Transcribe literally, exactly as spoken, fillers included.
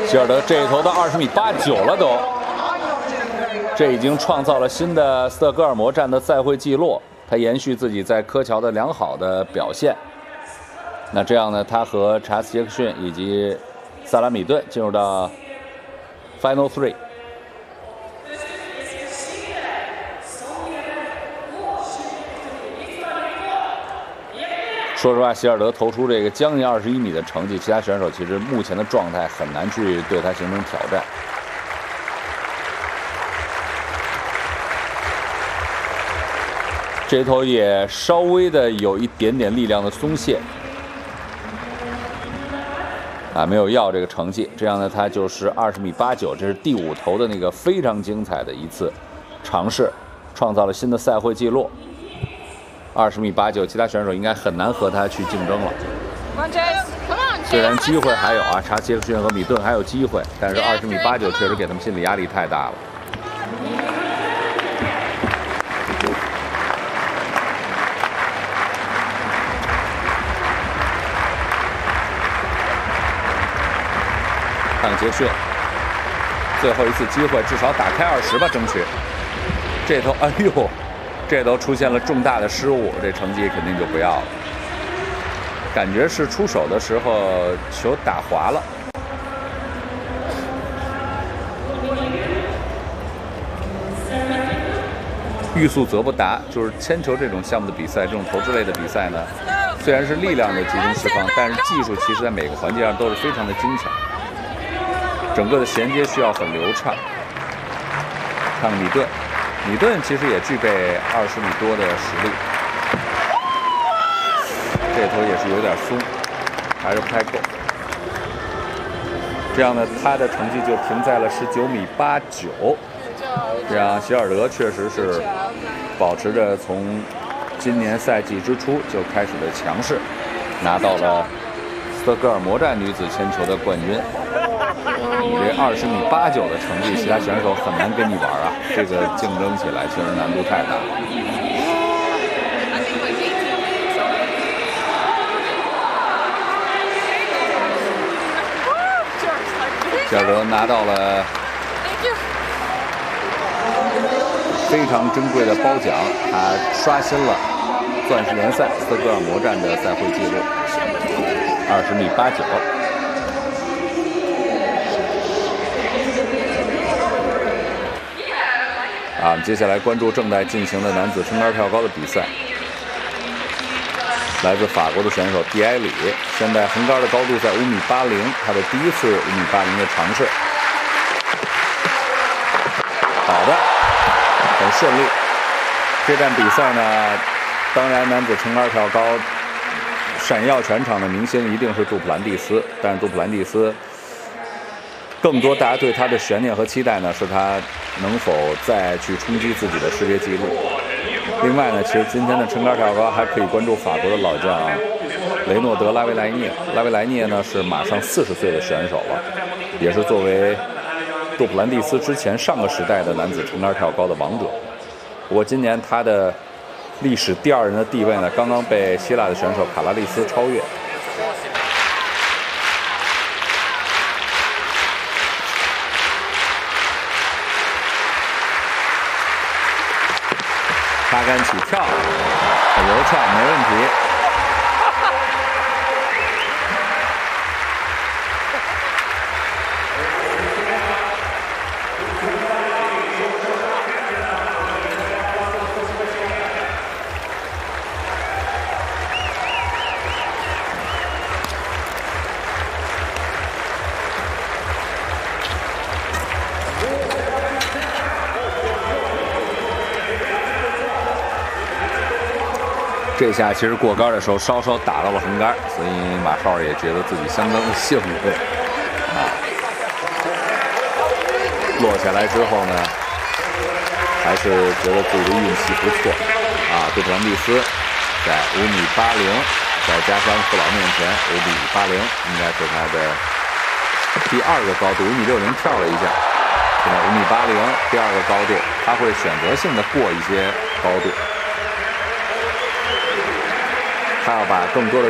希尔德这一头到二十米八九了都，这已经创造了新的斯德哥尔摩站的赛会纪录。他延续自己在科乔的良好的表现。那这样呢，他和查斯·杰克逊以及萨拉米顿进入到 Final Three。说实话，希尔德投出这个将近二十一米的成绩，其他选手其实目前的状态很难去对他形成挑战。这头也稍微的有一点点力量的松懈，啊，没有要这个成绩。这样呢，他就是二十米八九，这是第五头的那个非常精彩的一次尝试，创造了新的赛会纪录。二十米八九，其他选手应该很难和他去竞争了。虽然机会还有啊，查杰克逊和米顿还有机会，但是二十米八九确实给他们心理压力太大了。看杰克逊，最后一次机会，至少打开二十吧，争取。这头，哎呦！这都出现了重大的失误，这成绩肯定就不要了。感觉是出手的时候球打滑了。欲速则不达，就是铅球这种项目的比赛，这种投掷类的比赛呢，虽然是力量的集中释放，但是技术其实在每个环节上都是非常的精巧，整个的衔接需要很流畅。看看米顿。米顿其实也具备二十米多的实力，这头也是有点松，还是不太够。这样呢，他的成绩就停在了十九米八九。这样，希尔德确实是保持着从今年赛季之初就开始的强势，拿到了斯德哥尔摩站女子铅球的冠军。你这二十米八九的成绩，其他选手很难跟你玩啊！这个竞争起来确实难度太大。希尔德拿到了非常珍贵的褒奖，他刷新了钻石联赛斯德哥尔摩站的赛会纪录，二十米八九。啊，接下来关注正在进行的男子撑杆跳高的比赛。来自法国的选手蒂埃里，现在横杆的高度在五米八零，他的第一次五米八零的尝试。好的，很顺利。这站比赛呢，当然男子撑杆跳高闪耀全场的明星一定是杜普兰蒂斯，但是杜普兰蒂斯更多大家对他的悬念和期待呢，是他能否再去冲击自己的世界纪录。另外呢，其实今天的撑杆跳高还可以关注法国的老将雷诺德·拉维莱涅。拉维莱涅呢是马上四十岁的选手了，也是作为杜普兰蒂斯之前上个时代的男子撑杆跳高的王者。不过今年他的历史第二人的地位呢，刚刚被希腊的选手卡拉利斯超越。插杆起跳，很流畅，没问题。这下其实过杆的时候稍稍打到了横杆，所以马浩也觉得自己相当的幸运啊。落下来之后呢，还是觉得自己的运气不错啊。杜普兰蒂斯在五米八零，在家乡父老面前五米八零，应该是他的第二个高度，五米六零跳了一下，现在五米八零第二个高度，他会选择性的过一些高度。他要把更多的